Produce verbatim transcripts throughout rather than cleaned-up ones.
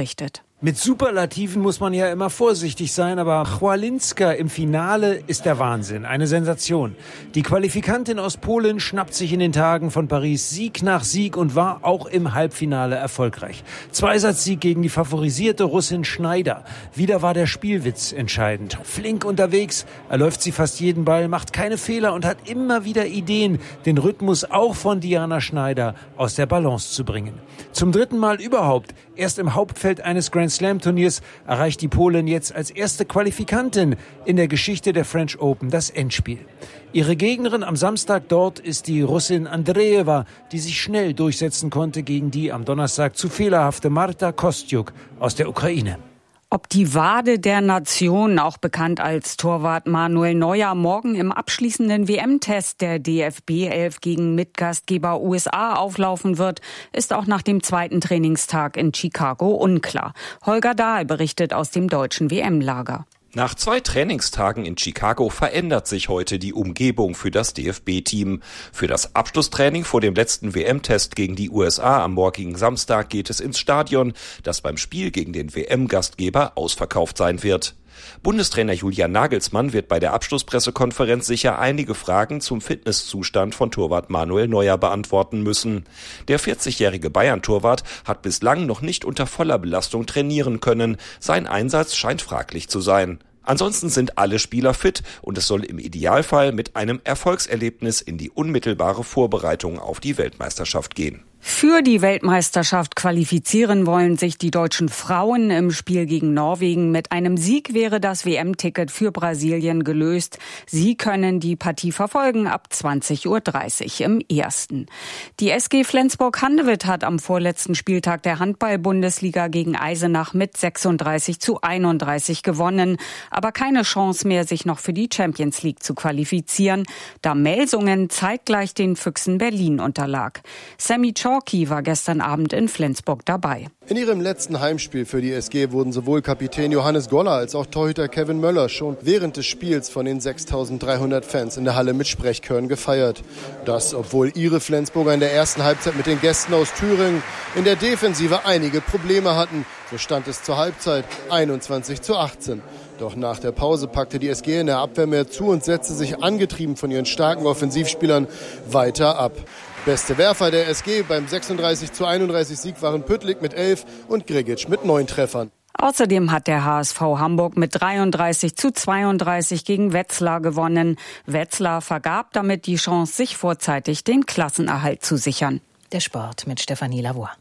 berichtet. Mit Superlativen muss man ja immer vorsichtig sein, aber Chwalinska im Finale ist der Wahnsinn, eine Sensation. Die Qualifikantin aus Polen schnappt sich in den Tagen von Paris Sieg nach Sieg und war auch im Halbfinale erfolgreich. Zweisatzsieg gegen die favorisierte Russin Schneider. Wieder war der Spielwitz entscheidend. Flink unterwegs, erläuft sie fast jeden Ball, macht keine Fehler und hat immer wieder Ideen, den Rhythmus auch von Diana Schneider aus der Balance zu bringen. Zum dritten Mal überhaupt, erst im Hauptfeld eines Grand Slam-Turniers, erreicht die Polin jetzt als erste Qualifikantin in der Geschichte der French Open das Endspiel. Ihre Gegnerin am Samstag dort ist die Russin Andreeva, die sich schnell durchsetzen konnte gegen die am Donnerstag zu fehlerhafte Marta Kostyuk aus der Ukraine. Ob die Wade der Nation, auch bekannt als Torwart Manuel Neuer, morgen im abschließenden W M-Test der D F B elf gegen Mitgastgeber U S A auflaufen wird, ist auch nach dem zweiten Trainingstag in Chicago unklar. Holger Dahl berichtet aus dem deutschen W M-Lager. Nach zwei Trainingstagen in Chicago verändert sich heute die Umgebung für das D F B-Team. Für das Abschlusstraining vor dem letzten W M-Test gegen die U S A am morgigen Samstag geht es ins Stadion, das beim Spiel gegen den W M-Gastgeber ausverkauft sein wird. Bundestrainer Julian Nagelsmann wird bei der Abschlusspressekonferenz sicher einige Fragen zum Fitnesszustand von Torwart Manuel Neuer beantworten müssen. Der vierzigjährige Bayern-Torwart hat bislang noch nicht unter voller Belastung trainieren können. Sein Einsatz scheint fraglich zu sein. Ansonsten sind alle Spieler fit und es soll im Idealfall mit einem Erfolgserlebnis in die unmittelbare Vorbereitung auf die Weltmeisterschaft gehen. Für die Weltmeisterschaft qualifizieren wollen sich die deutschen Frauen im Spiel gegen Norwegen. Mit einem Sieg wäre das W M-Ticket für Brasilien gelöst. Sie können die Partie verfolgen ab zwanzig Uhr dreißig im ersten. Die S G Flensburg-Handewitt hat am vorletzten Spieltag der Handball-Bundesliga gegen Eisenach mit sechsunddreißig zu einunddreißig gewonnen. Aber keine Chance mehr, sich noch für die Champions League zu qualifizieren, da Melsungen zeitgleich den Füchsen Berlin unterlag. Sammy Chalky war gestern Abend in Flensburg dabei. In ihrem letzten Heimspiel für die S G wurden sowohl Kapitän Johannes Goller als auch Torhüter Kevin Möller schon während des Spiels von den sechstausenddreihundert Fans in der Halle mit Sprechchören gefeiert. Das, obwohl ihre Flensburger in der ersten Halbzeit mit den Gästen aus Thüringen in der Defensive einige Probleme hatten. So stand es zur Halbzeit einundzwanzig zu achtzehn. Doch nach der Pause packte die S G in der Abwehr mehr zu und setzte sich angetrieben von ihren starken Offensivspielern weiter ab. Beste Werfer der S G beim sechsunddreißig zu einunddreißig Sieg waren Püttlik mit elf und Grigic mit neun Treffern. Außerdem hat der H S V Hamburg mit dreiunddreißig zu zweiunddreißig gegen Wetzlar gewonnen. Wetzlar vergab damit die Chance, sich vorzeitig den Klassenerhalt zu sichern. Der Sport mit Stefanie Lavoie.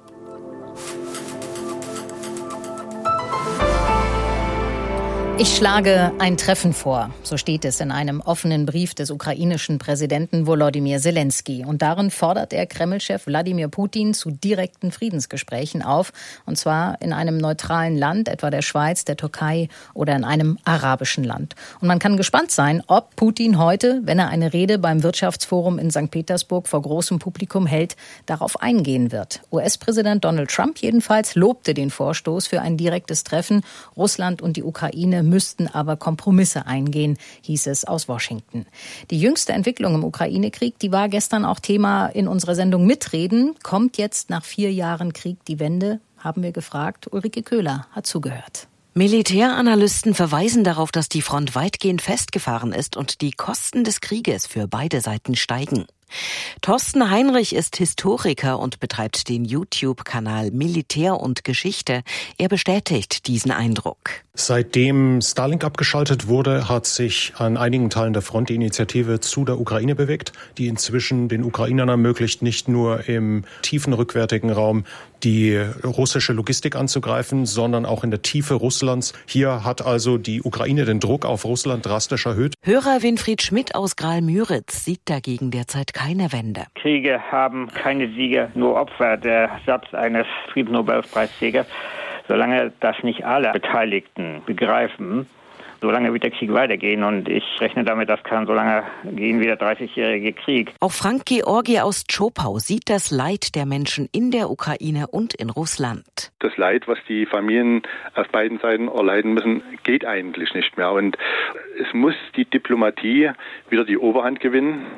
Ich schlage ein Treffen vor, so steht es in einem offenen Brief des ukrainischen Präsidenten Volodymyr Zelensky. Und darin fordert er Kreml-Chef Wladimir Putin zu direkten Friedensgesprächen auf. Und zwar in einem neutralen Land, etwa der Schweiz, der Türkei oder in einem arabischen Land. Und man kann gespannt sein, ob Putin heute, wenn er eine Rede beim Wirtschaftsforum in Sankt Petersburg vor großem Publikum hält, darauf eingehen wird. U S-Präsident Donald Trump jedenfalls lobte den Vorstoß für ein direktes Treffen. Russland und die Ukraine müssten aber Kompromisse eingehen, hieß es aus Washington. Die jüngste Entwicklung im Ukraine-Krieg, die war gestern auch Thema in unserer Sendung Mitreden. Kommt jetzt nach vier Jahren Krieg die Wende? Haben wir gefragt. Ulrike Köhler hat zugehört. Militäranalysten verweisen darauf, dass die Front weitgehend festgefahren ist und die Kosten des Krieges für beide Seiten steigen. Thorsten Heinrich ist Historiker und betreibt den YouTube-Kanal Militär und Geschichte. Er bestätigt diesen Eindruck. Seitdem Starlink abgeschaltet wurde, hat sich an einigen Teilen der Front die Initiative zu der Ukraine bewegt, die inzwischen den Ukrainern ermöglicht, nicht nur im tiefen rückwärtigen Raum die russische Logistik anzugreifen, sondern auch in der Tiefe Russlands. Hier hat also die Ukraine den Druck auf Russland drastisch erhöht. Hörer Winfried Schmidt aus Graal-Müritz sieht dagegen derzeit keine Wende. Kriege haben keine Sieger, nur Opfer. Der Satz eines Friedensnobelpreisträgers. Solange das nicht alle Beteiligten begreifen, solange wird der Krieg weitergehen. Und ich rechne damit, das kann so lange gehen wie der dreißigjährige Krieg. Auch Frank Georgi aus Zschopau sieht das Leid der Menschen in der Ukraine und in Russland. Das Leid, was die Familien auf beiden Seiten erleiden müssen, geht eigentlich nicht mehr. Und es muss die Diplomatie wieder die Oberhand gewinnen.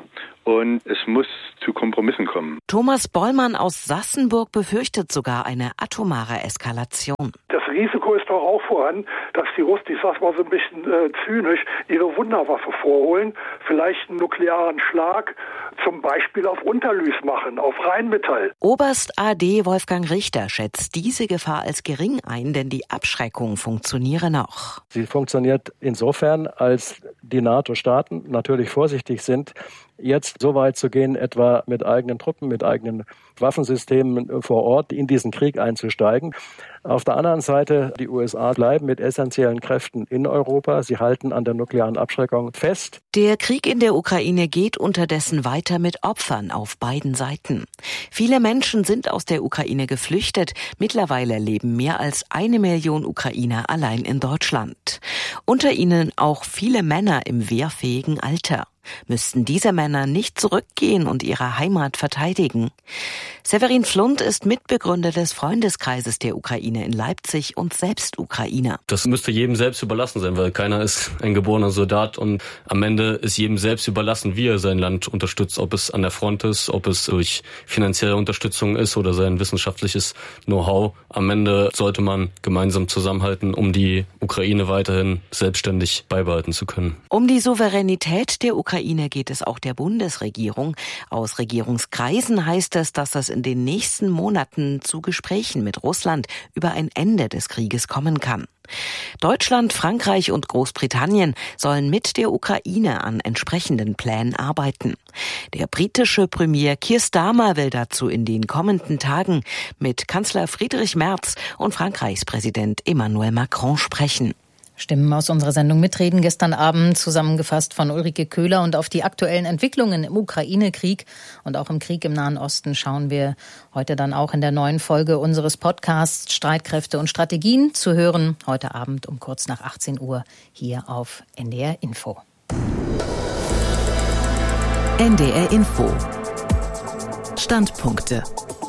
und es muss zu Kompromissen kommen. Thomas Bollmann aus Sassenburg befürchtet sogar eine atomare Eskalation. Das Risiko ist doch auch vorhanden, dass die Russen, ich sag's mal so ein bisschen äh, zynisch, ihre Wunderwaffe vorholen, vielleicht einen nuklearen Schlag zum Beispiel auf Unterlüß machen, auf Rheinmetall. Oberst A D Wolfgang Richter schätzt diese Gefahr als gering ein, denn die Abschreckung funktioniere noch. Sie funktioniert insofern, als die NATO-Staaten natürlich vorsichtig sind, jetzt so weit zu gehen, etwa mit eigenen Truppen, mit eigenen Waffensystemen vor Ort in diesen Krieg einzusteigen. Auf der anderen Seite, die U S A bleiben mit essentiellen Kräften in Europa. Sie halten an der nuklearen Abschreckung fest. Der Krieg in der Ukraine geht unterdessen weiter mit Opfern auf beiden Seiten. Viele Menschen sind aus der Ukraine geflüchtet. Mittlerweile leben mehr als eine Million Ukrainer allein in Deutschland. Unter ihnen auch viele Männer im wehrfähigen Alter. Müssten diese Männer nicht zurückgehen und ihre Heimat verteidigen? Severin Pflund ist Mitbegründer des Freundeskreises der Ukraine in Leipzig und selbst Ukrainer. Das müsste jedem selbst überlassen sein, weil keiner ist ein geborener Soldat und am Ende ist jedem selbst überlassen, wie er sein Land unterstützt, ob es an der Front ist, ob es durch finanzielle Unterstützung ist oder sein wissenschaftliches Know-how. Am Ende sollte man gemeinsam zusammenhalten, um die Ukraine weiterhin selbstständig beibehalten zu können. Um die Souveränität der Ukraine geht es auch der Bundesregierung. Aus Regierungskreisen heißt es, dass es in den nächsten Monaten zu Gesprächen mit Russland über ein Ende des Krieges kommen kann. Deutschland, Frankreich und Großbritannien sollen mit der Ukraine an entsprechenden Plänen arbeiten. Der britische Premier Keir Starmer will dazu in den kommenden Tagen mit Kanzler Friedrich Merz und Frankreichs Präsident Emmanuel Macron sprechen. Stimmen aus unserer Sendung mitreden gestern Abend, zusammengefasst von Ulrike Köhler. Und auf die aktuellen Entwicklungen im Ukraine-Krieg und auch im Krieg im Nahen Osten schauen wir heute dann auch in der neuen Folge unseres Podcasts Streitkräfte und Strategien, zu hören heute Abend um kurz nach achtzehn Uhr hier auf N D R Info. N D R Info. Standpunkte.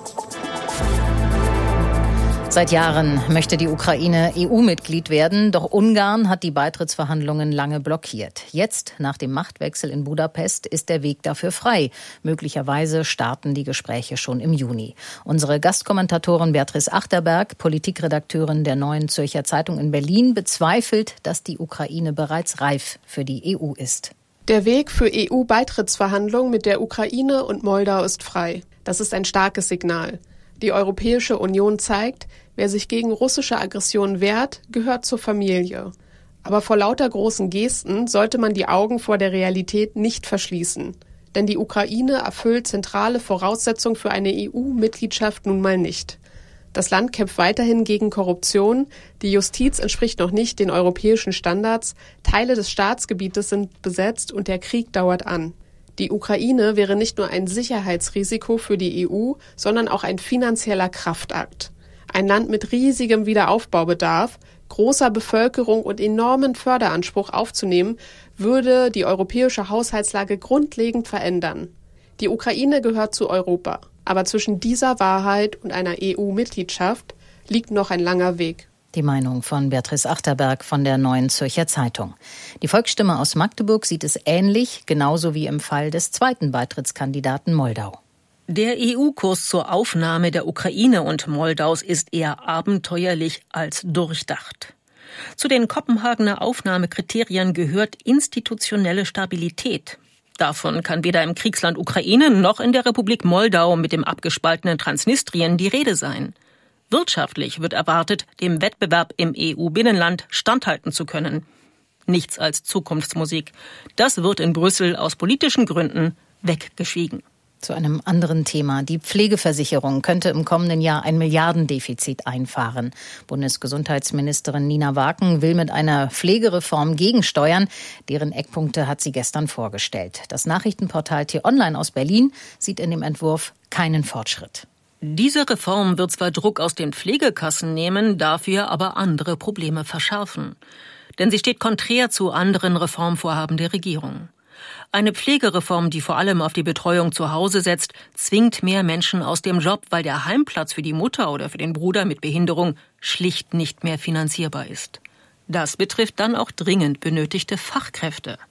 Seit Jahren möchte die Ukraine E U-Mitglied werden, doch Ungarn hat die Beitrittsverhandlungen lange blockiert. Jetzt, nach dem Machtwechsel in Budapest, ist der Weg dafür frei. Möglicherweise starten die Gespräche schon im Juni. Unsere Gastkommentatorin Beatrice Achterberg, Politikredakteurin der Neuen Zürcher Zeitung in Berlin, bezweifelt, dass die Ukraine bereits reif für die E U ist. Der Weg für E U-Beitrittsverhandlungen mit der Ukraine und Moldau ist frei. Das ist ein starkes Signal. Die Europäische Union zeigt, wer sich gegen russische Aggression wehrt, gehört zur Familie. Aber vor lauter großen Gesten sollte man die Augen vor der Realität nicht verschließen. Denn die Ukraine erfüllt zentrale Voraussetzungen für eine E U-Mitgliedschaft nun mal nicht. Das Land kämpft weiterhin gegen Korruption, die Justiz entspricht noch nicht den europäischen Standards, Teile des Staatsgebietes sind besetzt und der Krieg dauert an. Die Ukraine wäre nicht nur ein Sicherheitsrisiko für die E U, sondern auch ein finanzieller Kraftakt. Ein Land mit riesigem Wiederaufbaubedarf, großer Bevölkerung und enormen Förderanspruch aufzunehmen, würde die europäische Haushaltslage grundlegend verändern. Die Ukraine gehört zu Europa, aber zwischen dieser Wahrheit und einer E U-Mitgliedschaft liegt noch ein langer Weg. Die Meinung von Beatrice Achterberg von der Neuen Zürcher Zeitung. Die Volksstimme aus Magdeburg sieht es ähnlich, genauso wie im Fall des zweiten Beitrittskandidaten Moldau. Der E U-Kurs zur Aufnahme der Ukraine und Moldaus ist eher abenteuerlich als durchdacht. Zu den Kopenhagener Aufnahmekriterien gehört institutionelle Stabilität. Davon kann weder im Kriegsland Ukraine noch in der Republik Moldau mit dem abgespaltenen Transnistrien die Rede sein. Wirtschaftlich wird erwartet, dem Wettbewerb im E U-Binnenland standhalten zu können. Nichts als Zukunftsmusik. Das wird in Brüssel aus politischen Gründen weggeschwiegen. Zu einem anderen Thema. Die Pflegeversicherung könnte im kommenden Jahr ein Milliardendefizit einfahren. Bundesgesundheitsministerin Nina Waken will mit einer Pflegereform gegensteuern. Deren Eckpunkte hat sie gestern vorgestellt. Das Nachrichtenportal T-Online aus Berlin sieht in dem Entwurf keinen Fortschritt. Diese Reform wird zwar Druck aus den Pflegekassen nehmen, dafür aber andere Probleme verschärfen. Denn sie steht konträr zu anderen Reformvorhaben der Regierung. Eine Pflegereform, die vor allem auf die Betreuung zu Hause setzt, zwingt mehr Menschen aus dem Job, weil der Heimplatz für die Mutter oder für den Bruder mit Behinderung schlicht nicht mehr finanzierbar ist. Das betrifft dann auch dringend benötigte Fachkräfte.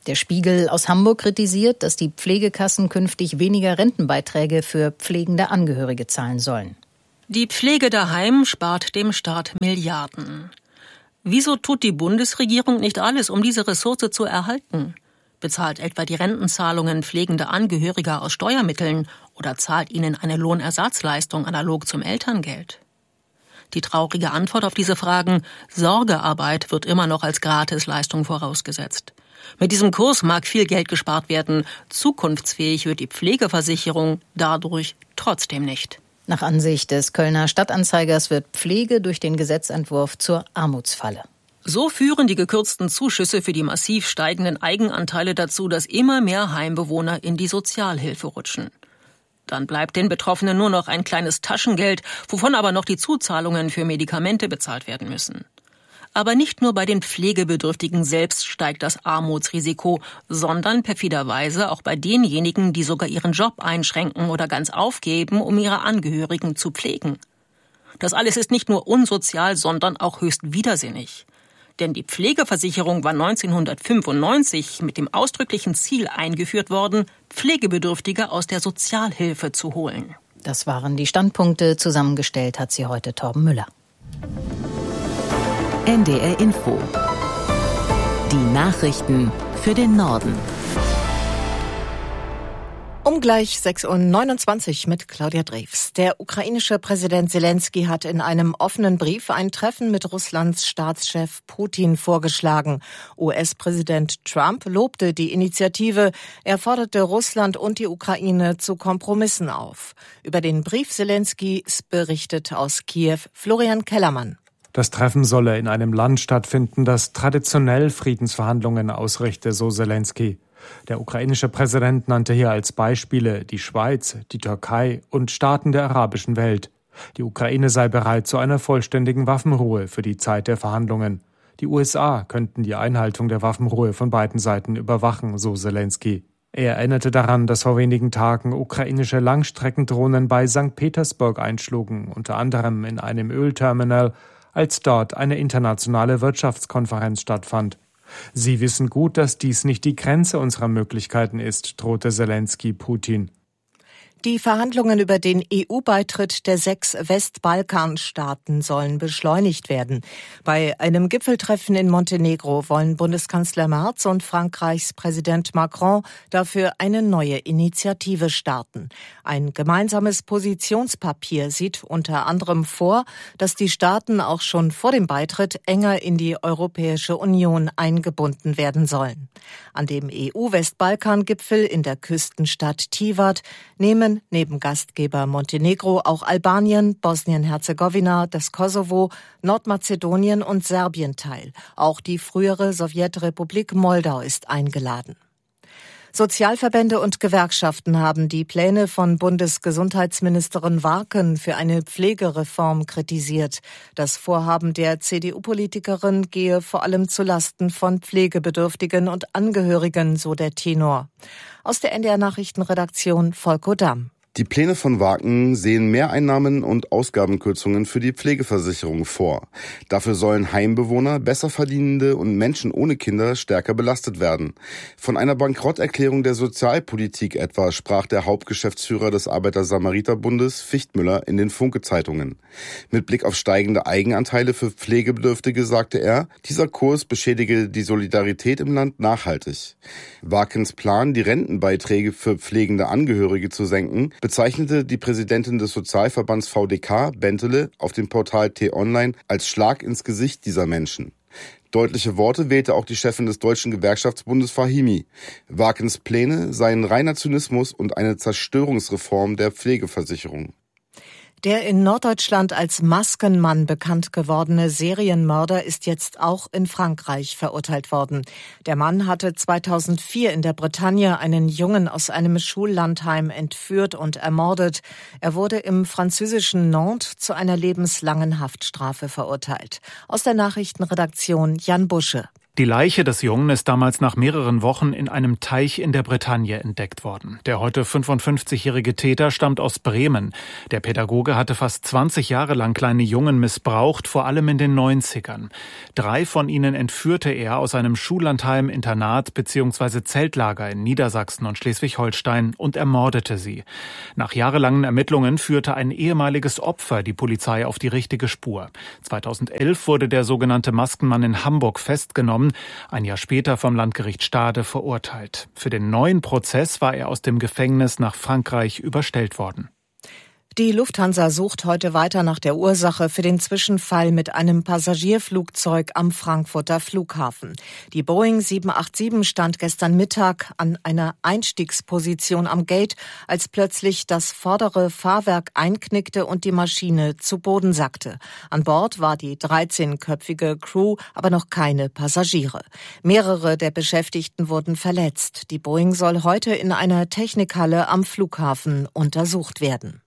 Der Spiegel aus Hamburg kritisiert, dass die Pflegekassen künftig weniger Rentenbeiträge für pflegende Angehörige zahlen sollen. Die Pflege daheim spart dem Staat Milliarden. Wieso tut die Bundesregierung nicht alles, um diese Ressource zu erhalten? Bezahlt etwa die Rentenzahlungen pflegender Angehöriger aus Steuermitteln oder zahlt ihnen eine Lohnersatzleistung analog zum Elterngeld? Die traurige Antwort auf diese Fragen: Sorgearbeit wird immer noch als Gratisleistung vorausgesetzt. Mit diesem Kurs mag viel Geld gespart werden, zukunftsfähig wird die Pflegeversicherung dadurch trotzdem nicht. Nach Ansicht des Kölner Stadtanzeigers wird Pflege durch den Gesetzentwurf zur Armutsfalle. So führen die gekürzten Zuschüsse für die massiv steigenden Eigenanteile dazu, dass immer mehr Heimbewohner in die Sozialhilfe rutschen. Dann bleibt den Betroffenen nur noch ein kleines Taschengeld, wovon aber noch die Zuzahlungen für Medikamente bezahlt werden müssen. Aber nicht nur bei den Pflegebedürftigen selbst steigt das Armutsrisiko, sondern perfiderweise auch bei denjenigen, die sogar ihren Job einschränken oder ganz aufgeben, um ihre Angehörigen zu pflegen. Das alles ist nicht nur unsozial, sondern auch höchst widersinnig. Denn die Pflegeversicherung war neunzehnhundertfünfundneunzig mit dem ausdrücklichen Ziel eingeführt worden, Pflegebedürftige aus der Sozialhilfe zu holen. Das waren die Standpunkte. Zusammengestellt hat sie heute Torben Müller. N D R Info. Die Nachrichten für den Norden. Um gleich sechs Uhr neunundzwanzig mit Claudia Drews. Der ukrainische Präsident Selenskyj hat in einem offenen Brief ein Treffen mit Russlands Staatschef Putin vorgeschlagen. U S-Präsident Trump lobte die Initiative. Er forderte Russland und die Ukraine zu Kompromissen auf. Über den Brief Selenskyjs berichtet aus Kiew Florian Kellermann. Das Treffen solle in einem Land stattfinden, das traditionell Friedensverhandlungen ausrichte, so Selenskyj. Der ukrainische Präsident nannte hier als Beispiele die Schweiz, die Türkei und Staaten der arabischen Welt. Die Ukraine sei bereit zu einer vollständigen Waffenruhe für die Zeit der Verhandlungen. Die U S A könnten die Einhaltung der Waffenruhe von beiden Seiten überwachen, so Selenskyj. Er erinnerte daran, dass vor wenigen Tagen ukrainische Langstreckendrohnen bei Sankt Petersburg einschlugen, unter anderem in einem Ölterminal, als dort eine internationale Wirtschaftskonferenz stattfand. Sie wissen gut, dass dies nicht die Grenze unserer Möglichkeiten ist, drohte Selenskyj Putin. Die Verhandlungen über den E U-Beitritt der sechs Westbalkanstaaten sollen beschleunigt werden. Bei einem Gipfeltreffen in Montenegro wollen Bundeskanzler Merz und Frankreichs Präsident Macron dafür eine neue Initiative starten. Ein gemeinsames Positionspapier sieht unter anderem vor, dass die Staaten auch schon vor dem Beitritt enger in die Europäische Union eingebunden werden sollen. An dem E U-Westbalkan-Gipfel in der Küstenstadt Tivat nehmen neben Gastgeber Montenegro auch Albanien, Bosnien-Herzegowina, das Kosovo, Nordmazedonien und Serbien teil. Auch die frühere Sowjetrepublik Moldau ist eingeladen. Sozialverbände und Gewerkschaften haben die Pläne von Bundesgesundheitsministerin Warken für eine Pflegereform kritisiert. Das Vorhaben der C D U-Politikerin gehe vor allem zulasten von Pflegebedürftigen und Angehörigen, so der Tenor. Aus der N D R-Nachrichtenredaktion Volko Damm. Die Pläne von Warken sehen Mehreinnahmen und Ausgabenkürzungen für die Pflegeversicherung vor. Dafür sollen Heimbewohner, besser verdienende und Menschen ohne Kinder stärker belastet werden. Von einer Bankrotterklärung der Sozialpolitik etwa sprach der Hauptgeschäftsführer des Arbeiter-Samariter-Bundes Fichtmüller in den Funke-Zeitungen. Mit Blick auf steigende Eigenanteile für Pflegebedürftige sagte er, dieser Kurs beschädige die Solidarität im Land nachhaltig. Warkens Plan, die Rentenbeiträge für pflegende Angehörige zu senken, bezeichnete die Präsidentin des Sozialverbands V D K, Bentele, auf dem Portal T-Online als Schlag ins Gesicht dieser Menschen. Deutliche Worte wählte auch die Chefin des Deutschen Gewerkschaftsbundes Fahimi. Warkens Pläne seien reiner Zynismus und eine Zerstörungsreform der Pflegeversicherung. Der in Norddeutschland als Maskenmann bekannt gewordene Serienmörder ist jetzt auch in Frankreich verurteilt worden. Der Mann hatte zweitausendvier in der Bretagne einen Jungen aus einem Schullandheim entführt und ermordet. Er wurde im französischen Nantes zu einer lebenslangen Haftstrafe verurteilt. Aus der Nachrichtenredaktion Jan Busche. Die Leiche des Jungen ist damals nach mehreren Wochen in einem Teich in der Bretagne entdeckt worden. Der heute fünfundfünfzigjährige Täter stammt aus Bremen. Der Pädagoge hatte fast zwanzig Jahre lang kleine Jungen missbraucht, vor allem in den neunzigern. Drei von ihnen entführte er aus einem Schullandheim, Internat bzw. Zeltlager in Niedersachsen und Schleswig-Holstein und ermordete sie. Nach jahrelangen Ermittlungen führte ein ehemaliges Opfer die Polizei auf die richtige Spur. zweitausendelf wurde der sogenannte Maskenmann in Hamburg festgenommen, ein Jahr später vom Landgericht Stade verurteilt. Für den neuen Prozess war er aus dem Gefängnis nach Frankreich überstellt worden. Die Lufthansa sucht heute weiter nach der Ursache für den Zwischenfall mit einem Passagierflugzeug am Frankfurter Flughafen. Die Boeing sieben acht sieben stand gestern Mittag an einer Einstiegsposition am Gate, als plötzlich das vordere Fahrwerk einknickte und die Maschine zu Boden sackte. An Bord war die dreizehnköpfige Crew, aber noch keine Passagiere. Mehrere der Beschäftigten wurden verletzt. Die Boeing soll heute in einer Technikhalle am Flughafen untersucht werden.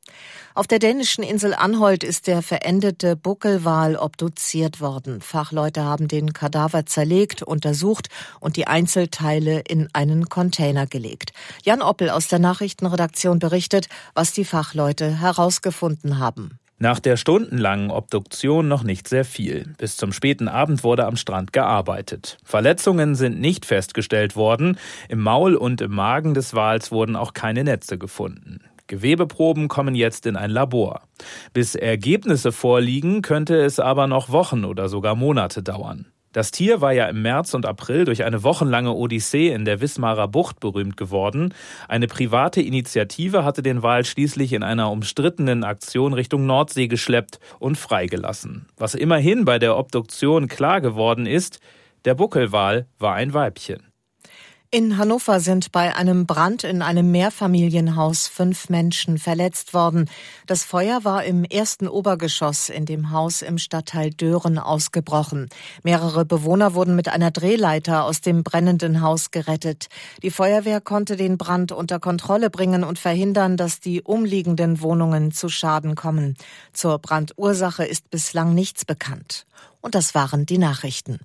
Auf der dänischen Insel Anholt ist der verendete Buckelwal obduziert worden. Fachleute haben den Kadaver zerlegt, untersucht und die Einzelteile in einen Container gelegt. Jan Oppel aus der Nachrichtenredaktion berichtet, was die Fachleute herausgefunden haben. Nach der stundenlangen Obduktion noch nicht sehr viel. Bis zum späten Abend wurde am Strand gearbeitet. Verletzungen sind nicht festgestellt worden. Im Maul und im Magen des Wals wurden auch keine Netze gefunden. Gewebeproben kommen jetzt in ein Labor. Bis Ergebnisse vorliegen, könnte es aber noch Wochen oder sogar Monate dauern. Das Tier war ja im März und April durch eine wochenlange Odyssee in der Wismarer Bucht berühmt geworden. Eine private Initiative hatte den Wal schließlich in einer umstrittenen Aktion Richtung Nordsee geschleppt und freigelassen. Was immerhin bei der Obduktion klar geworden ist, der Buckelwal war ein Weibchen. In Hannover sind bei einem Brand in einem Mehrfamilienhaus fünf Menschen verletzt worden. Das Feuer war im ersten Obergeschoss in dem Haus im Stadtteil Dören ausgebrochen. Mehrere Bewohner wurden mit einer Drehleiter aus dem brennenden Haus gerettet. Die Feuerwehr konnte den Brand unter Kontrolle bringen und verhindern, dass die umliegenden Wohnungen zu Schaden kommen. Zur Brandursache ist bislang nichts bekannt. Und das waren die Nachrichten.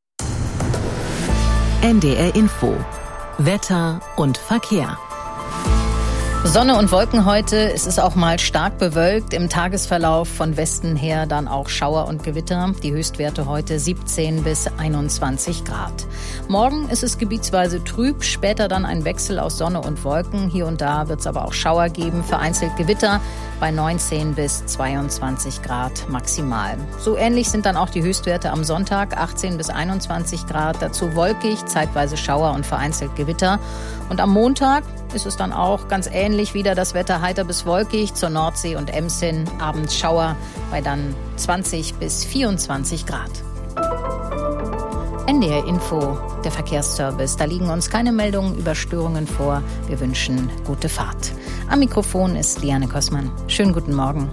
N D R Info. Wetter und Verkehr. Sonne und Wolken heute. Es ist auch mal stark bewölkt. Im Tagesverlauf von Westen her dann auch Schauer und Gewitter. Die Höchstwerte heute siebzehn bis einundzwanzig Grad. Morgen ist es gebietsweise trüb, später dann ein Wechsel aus Sonne und Wolken. Hier und da wird es aber auch Schauer geben, vereinzelt Gewitter bei neunzehn bis zweiundzwanzig Grad maximal. So ähnlich sind dann auch die Höchstwerte am Sonntag, achtzehn bis einundzwanzig Grad. Dazu wolkig, zeitweise Schauer und vereinzelt Gewitter. Und am Montag ist es dann auch ganz ähnlich wieder das Wetter, heiter bis wolkig, zur Nordsee und Ems hin, abends Schauer bei dann zwanzig bis vierundzwanzig Grad. N D R Info, der Verkehrsservice. Da liegen uns keine Meldungen über Störungen vor. Wir wünschen gute Fahrt. Am Mikrofon ist Liane Kossmann. Schönen guten Morgen.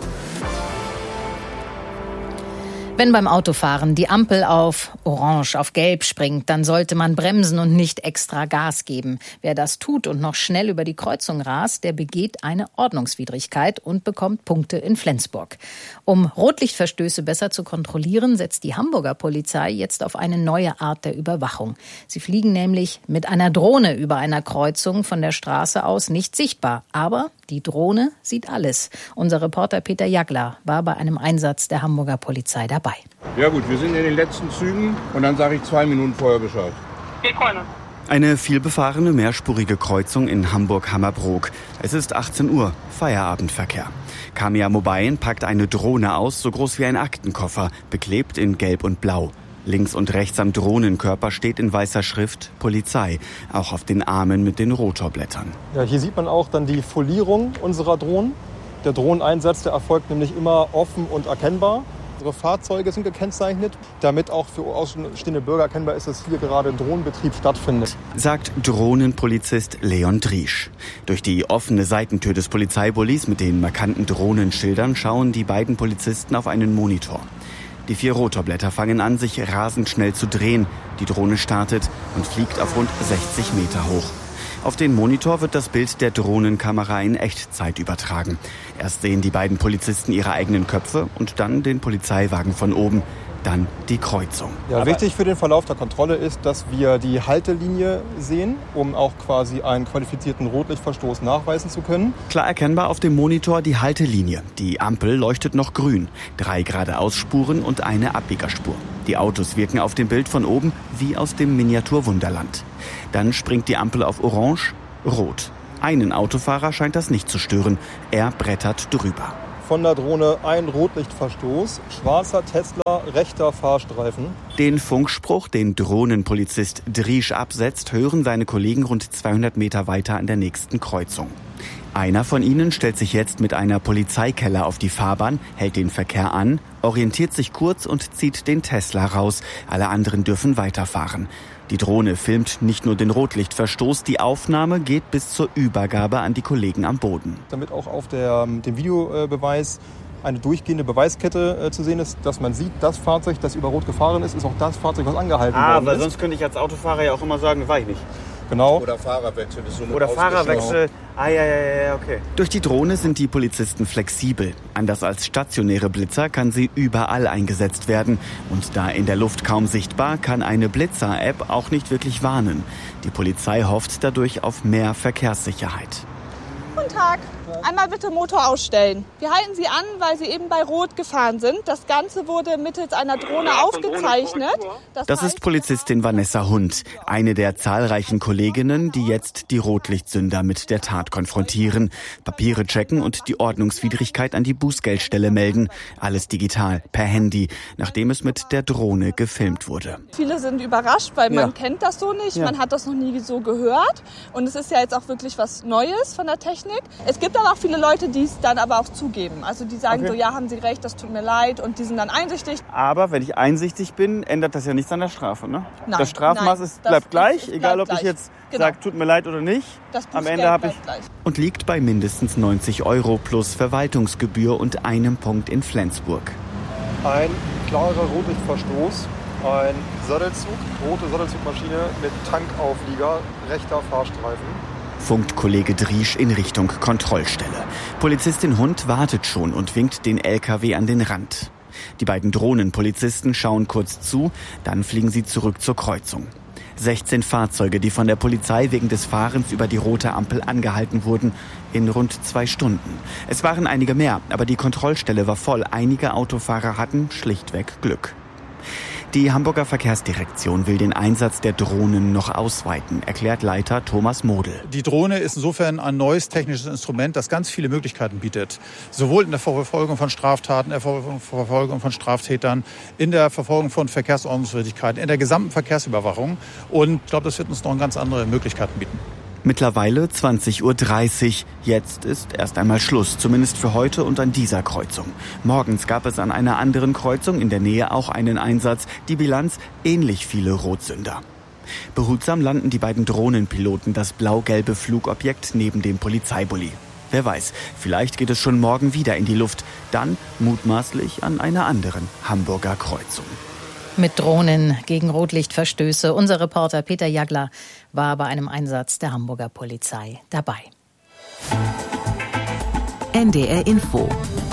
Wenn beim Autofahren die Ampel auf Orange, auf Gelb springt, dann sollte man bremsen und nicht extra Gas geben. Wer das tut und noch schnell über die Kreuzung rast, der begeht eine Ordnungswidrigkeit und bekommt Punkte in Flensburg. Um Rotlichtverstöße besser zu kontrollieren, setzt die Hamburger Polizei jetzt auf eine neue Art der Überwachung. Sie fliegen nämlich mit einer Drohne über einer Kreuzung von der Straße aus nicht sichtbar. Aber die Drohne sieht alles. Unser Reporter Peter Jagler war bei einem Einsatz der Hamburger Polizei dabei. Ja gut, wir sind in den letzten Zügen und dann sage ich zwei Minuten vorher Bescheid. Eine vielbefahrene mehrspurige Kreuzung in Hamburg-Hammerbrook. Es ist achtzehn Uhr, Feierabendverkehr. Kamia Mobile packt eine Drohne aus, so groß wie ein Aktenkoffer, beklebt in Gelb und Blau. Links und rechts am Drohnenkörper steht in weißer Schrift Polizei, auch auf den Armen mit den Rotorblättern. Ja, hier sieht man auch dann die Folierung unserer Drohnen. Der Drohneneinsatz, der erfolgt nämlich immer offen und erkennbar. Unsere Fahrzeuge sind gekennzeichnet, damit auch für außenstehende Bürger erkennbar ist, dass hier gerade ein Drohnenbetrieb stattfindet. Sagt Drohnenpolizist Leon Driesch. Durch die offene Seitentür des Polizeibullis mit den markanten Drohnenschildern schauen die beiden Polizisten auf einen Monitor. Die vier Rotorblätter fangen an, sich rasend schnell zu drehen. Die Drohne startet und fliegt auf rund sechzig Meter hoch. Auf den Monitor wird das Bild der Drohnenkamera in Echtzeit übertragen. Erst sehen die beiden Polizisten ihre eigenen Köpfe und dann den Polizeiwagen von oben. dann die Kreuzung. Ja, Aber wichtig für den Verlauf der Kontrolle ist, dass wir die Haltelinie sehen, um auch quasi einen qualifizierten Rotlichtverstoß nachweisen zu können. Klar erkennbar auf dem Monitor die Haltelinie. Die Ampel leuchtet noch grün. Drei Geradeausspuren und eine Abbiegerspur. Die Autos wirken auf dem Bild von oben wie aus dem Miniaturwunderland. Dann springt die Ampel auf Orange, Rot. Einen Autofahrer scheint das nicht zu stören. Er brettert drüber. Von der Drohne ein Rotlichtverstoß, schwarzer Tesla, rechter Fahrstreifen. Den Funkspruch, den Drohnenpolizist Driesch absetzt, hören seine Kollegen rund zweihundert Meter weiter an der nächsten Kreuzung. Einer von ihnen stellt sich jetzt mit einer Polizeikelle auf die Fahrbahn, hält den Verkehr an, orientiert sich kurz und zieht den Tesla raus. Alle anderen dürfen weiterfahren. Die Drohne filmt nicht nur den Rotlichtverstoß, die Aufnahme geht bis zur Übergabe an die Kollegen am Boden. Damit auch auf der, dem Videobeweis eine durchgehende Beweiskette äh, zu sehen ist, dass man sieht, das Fahrzeug, das über Rot gefahren ist, ist auch das Fahrzeug, was angehalten ah, worden ist. Aber sonst könnte ich als Autofahrer ja auch immer sagen, war ich nicht. Genau. Oder Fahrerwechsel. Ist Oder Fahrerwechsel. Ah, ja, ja, ja, okay. Durch die Drohne sind die Polizisten flexibel. Anders als stationäre Blitzer kann sie überall eingesetzt werden. Und da in der Luft kaum sichtbar, kann eine Blitzer-App auch nicht wirklich warnen. Die Polizei hofft dadurch auf mehr Verkehrssicherheit. Guten Tag. Einmal bitte Motor ausstellen. Wir halten Sie an, weil Sie eben bei Rot gefahren sind. Das Ganze wurde mittels einer Drohne aufgezeichnet. Das, das ist Polizistin Vanessa Hund, eine der zahlreichen Kolleginnen, die jetzt die Rotlichtsünder mit der Tat konfrontieren, Papiere checken und die Ordnungswidrigkeit an die Bußgeldstelle melden. Alles digital, per Handy, nachdem es mit der Drohne gefilmt wurde. Viele sind überrascht, weil man ja. kennt das so nicht, ja. man hat das noch nie so gehört. Und es ist ja jetzt auch wirklich was Neues von der Technik. Es gibt aber auch viele Leute, die es dann aber auch zugeben. Also die sagen okay. so, ja, haben Sie recht, das tut mir leid, und die sind dann einsichtig. Aber wenn ich einsichtig bin, ändert das ja nichts an der Strafe, ne? Nein, das Strafmaß nein, ist, bleibt das gleich, ist, ist egal bleibt ob ich gleich. jetzt genau. sage, tut mir leid oder nicht. Das Am Ende habe ich gleich. Und liegt bei mindestens neunzig Euro plus Verwaltungsgebühr und einem Punkt in Flensburg. Ein klarer Rotlichtverstoß, ein Sattelzug, rote Sattelzugmaschine mit Tankauflieger, rechter Fahrstreifen. Funkt Kollege Driesch in Richtung Kontrollstelle. Polizistin Hund wartet schon und winkt den L K W an den Rand. Die beiden Drohnenpolizisten schauen kurz zu, dann fliegen sie zurück zur Kreuzung. sechzehn Fahrzeuge, die von der Polizei wegen des Fahrens über die rote Ampel angehalten wurden, in rund zwei Stunden. Es waren einige mehr, aber die Kontrollstelle war voll. Einige Autofahrer hatten schlichtweg Glück. Die Hamburger Verkehrsdirektion will den Einsatz der Drohnen noch ausweiten, erklärt Leiter Thomas Model. Die Drohne ist insofern ein neues technisches Instrument, das ganz viele Möglichkeiten bietet. Sowohl in der Verfolgung von Straftaten, in der Verfolgung von Straftätern, in der Verfolgung von Verkehrsordnungswidrigkeiten, in der gesamten Verkehrsüberwachung. Und ich glaube, das wird uns noch ganz andere Möglichkeiten bieten. Mittlerweile zwanzig Uhr dreißig. Jetzt ist erst einmal Schluss, zumindest für heute und an dieser Kreuzung. Morgens gab es an einer anderen Kreuzung in der Nähe auch einen Einsatz. Die Bilanz: ähnlich viele Rotsünder. Behutsam landen die beiden Drohnenpiloten das blau-gelbe Flugobjekt neben dem Polizeibully. Wer weiß, vielleicht geht es schon morgen wieder in die Luft. Dann mutmaßlich an einer anderen Hamburger Kreuzung. Mit Drohnen gegen Rotlichtverstöße. Unser Reporter Peter Jagler war bei einem Einsatz der Hamburger Polizei dabei. N D R Info.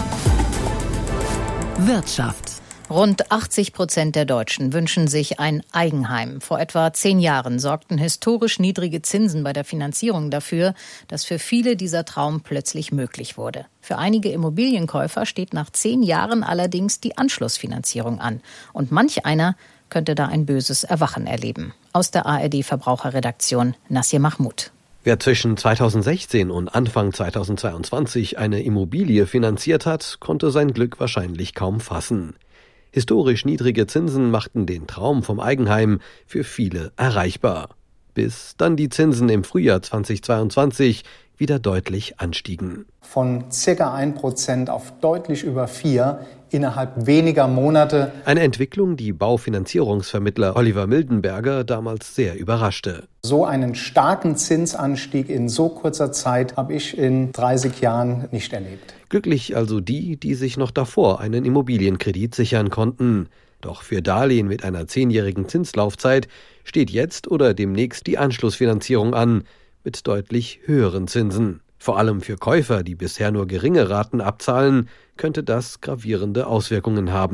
Wirtschaft. Rund achtzig Prozent der Deutschen wünschen sich ein Eigenheim. Vor etwa zehn Jahren sorgten historisch niedrige Zinsen bei der Finanzierung dafür, dass für viele dieser Traum plötzlich möglich wurde. Für einige Immobilienkäufer steht nach zehn Jahren allerdings die Anschlussfinanzierung an. Und manch einer könnte da ein böses Erwachen erleben. Aus der A R D-Verbraucherredaktion Nassir Mahmoud. Wer zwischen zweitausendsechzehn und Anfang zweitausendzweiundzwanzig eine Immobilie finanziert hat, konnte sein Glück wahrscheinlich kaum fassen. Historisch niedrige Zinsen machten den Traum vom Eigenheim für viele erreichbar. Bis dann die Zinsen im Frühjahr zweitausendzweiundzwanzig wieder deutlich anstiegen. Von circa ein Prozent auf deutlich über vier innerhalb weniger Monate. Eine Entwicklung, die Baufinanzierungsvermittler Oliver Mildenberger damals sehr überraschte. So einen starken Zinsanstieg in so kurzer Zeit habe ich in dreißig Jahren nicht erlebt. Glücklich also die, die sich noch davor einen Immobilienkredit sichern konnten. Doch für Darlehen mit einer zehnjährigen Zinslaufzeit steht jetzt oder demnächst die Anschlussfinanzierung an, mit deutlich höheren Zinsen. Vor allem für Käufer, die bisher nur geringe Raten abzahlen, könnte das gravierende Auswirkungen haben.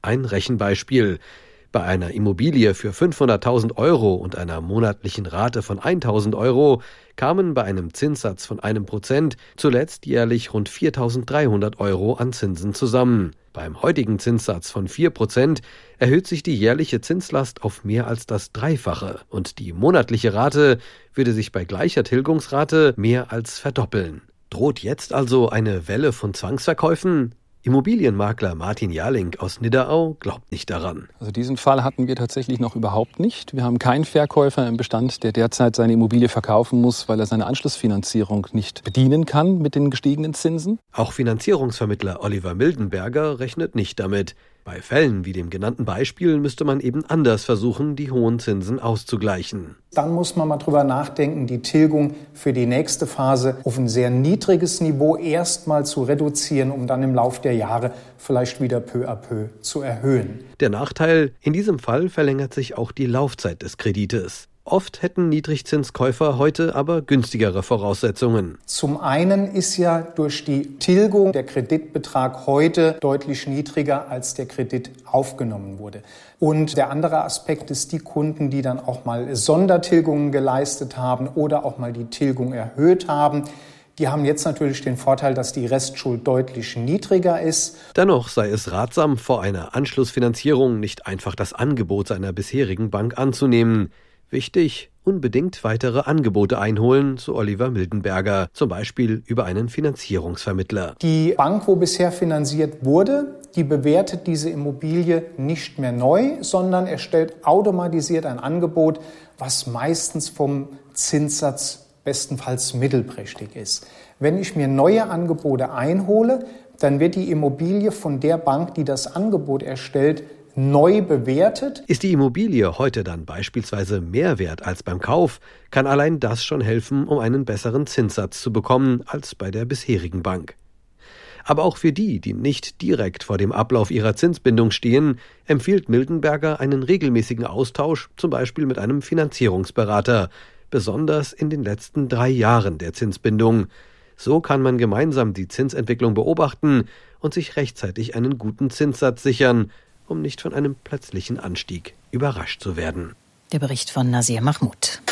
Ein Rechenbeispiel. Bei einer Immobilie für fünfhunderttausend Euro und einer monatlichen Rate von tausend Euro kamen bei einem Zinssatz von einem Prozent zuletzt jährlich rund viertausenddreihundert Euro an Zinsen zusammen. Beim heutigen Zinssatz von vier Prozent erhöht sich die jährliche Zinslast auf mehr als das Dreifache und die monatliche Rate würde sich bei gleicher Tilgungsrate mehr als verdoppeln. Droht jetzt also eine Welle von Zwangsverkäufen? Immobilienmakler Martin Jarling aus Nidderau glaubt nicht daran. Also diesen Fall hatten wir tatsächlich noch überhaupt nicht. Wir haben keinen Verkäufer im Bestand, der derzeit seine Immobilie verkaufen muss, weil er seine Anschlussfinanzierung nicht bedienen kann mit den gestiegenen Zinsen. Auch Finanzierungsvermittler Oliver Mildenberger rechnet nicht damit. Bei Fällen wie dem genannten Beispiel müsste man eben anders versuchen, die hohen Zinsen auszugleichen. Dann muss man mal drüber nachdenken, die Tilgung für die nächste Phase auf ein sehr niedriges Niveau erstmal zu reduzieren, um dann im Laufe der Jahre vielleicht wieder peu à peu zu erhöhen. Der Nachteil, in diesem Fall verlängert sich auch die Laufzeit des Kredites. Oft hätten Niedrigzinskäufer heute aber günstigere Voraussetzungen. Zum einen ist ja durch die Tilgung der Kreditbetrag heute deutlich niedriger, als der Kredit aufgenommen wurde. Und der andere Aspekt ist die Kunden, die dann auch mal Sondertilgungen geleistet haben oder auch mal die Tilgung erhöht haben. Die haben jetzt natürlich den Vorteil, dass die Restschuld deutlich niedriger ist. Dennoch sei es ratsam, vor einer Anschlussfinanzierung nicht einfach das Angebot seiner bisherigen Bank anzunehmen. Wichtig, unbedingt weitere Angebote einholen, so Oliver Mildenberger, zum Beispiel über einen Finanzierungsvermittler. Die Bank, wo bisher finanziert wurde, die bewertet diese Immobilie nicht mehr neu, sondern erstellt automatisiert ein Angebot, was meistens vom Zinssatz bestenfalls mittelprächtig ist. Wenn ich mir neue Angebote einhole, dann wird die Immobilie von der Bank, die das Angebot erstellt, neu bewertet. Ist die Immobilie heute dann beispielsweise mehr wert als beim Kauf, kann allein das schon helfen, um einen besseren Zinssatz zu bekommen als bei der bisherigen Bank. Aber auch für die, die nicht direkt vor dem Ablauf ihrer Zinsbindung stehen, empfiehlt Mildenberger einen regelmäßigen Austausch, zum Beispiel mit einem Finanzierungsberater, besonders in den letzten drei Jahren der Zinsbindung. So kann man gemeinsam die Zinsentwicklung beobachten und sich rechtzeitig einen guten Zinssatz sichern, um nicht von einem plötzlichen Anstieg überrascht zu werden. Der Bericht von Nasir Mahmoud.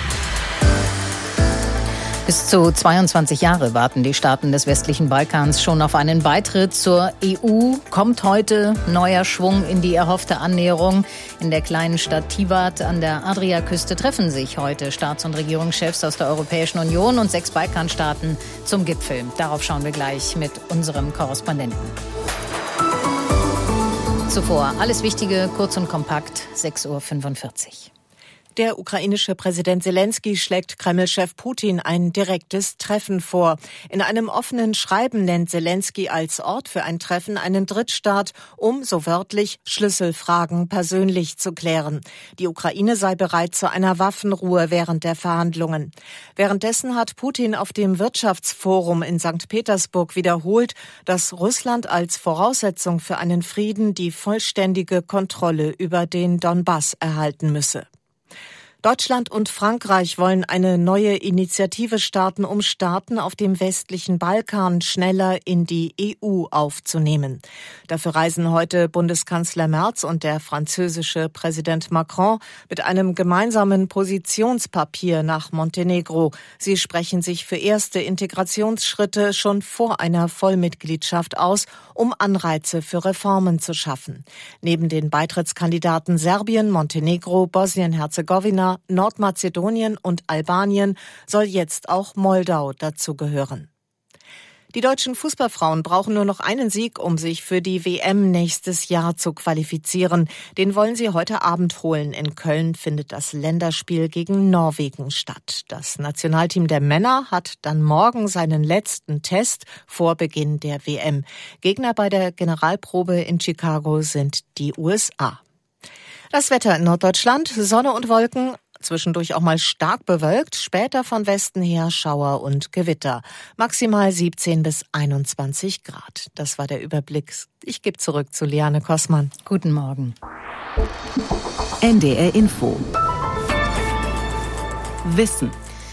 Bis zu zweiundzwanzig Jahre warten die Staaten des westlichen Balkans schon auf einen Beitritt zur E U. Kommt heute neuer Schwung in die erhoffte Annäherung. In der kleinen Stadt Tivat an der Adriaküste treffen sich heute Staats- und Regierungschefs aus der Europäischen Union und sechs Balkanstaaten zum Gipfel. Darauf schauen wir gleich mit unserem Korrespondenten. Zuvor alles Wichtige, kurz und kompakt, sechs Uhr fünfundvierzig. Der ukrainische Präsident Selenskyj schlägt Kreml-Chef Putin ein direktes Treffen vor. In einem offenen Schreiben nennt Selenskyj als Ort für ein Treffen einen Drittstaat, um, so wörtlich, Schlüsselfragen persönlich zu klären. Die Ukraine sei bereit zu einer Waffenruhe während der Verhandlungen. Währenddessen hat Putin auf dem Wirtschaftsforum in Sankt Petersburg wiederholt, dass Russland als Voraussetzung für einen Frieden die vollständige Kontrolle über den Donbass erhalten müsse. Deutschland und Frankreich wollen eine neue Initiative starten, um Staaten auf dem westlichen Balkan schneller in die E U aufzunehmen. Dafür reisen heute Bundeskanzler Merz und der französische Präsident Macron mit einem gemeinsamen Positionspapier nach Montenegro. Sie sprechen sich für erste Integrationsschritte schon vor einer Vollmitgliedschaft aus, um Anreize für Reformen zu schaffen. Neben den Beitrittskandidaten Serbien, Montenegro, Bosnien-Herzegowina, Nordmazedonien und Albanien soll jetzt auch Moldau dazugehören. Die deutschen Fußballfrauen brauchen nur noch einen Sieg, um sich für die W M nächstes Jahr zu qualifizieren. Den wollen sie heute Abend holen. In Köln findet das Länderspiel gegen Norwegen statt. Das Nationalteam der Männer hat dann morgen seinen letzten Test vor Beginn der W M. Gegner bei der Generalprobe in Chicago sind die U S A. Das Wetter in Norddeutschland, Sonne und Wolken, zwischendurch auch mal stark bewölkt, später von Westen her Schauer und Gewitter. Maximal siebzehn bis einundzwanzig Grad. Das war der Überblick. Ich gebe zurück zu Liane Kossmann. Guten Morgen. N D R Info. Wissen.